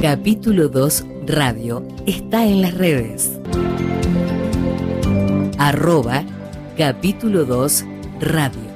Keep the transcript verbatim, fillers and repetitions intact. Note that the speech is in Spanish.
Capítulo dos Radio está en las redes. Arroba Capítulo dos Radio.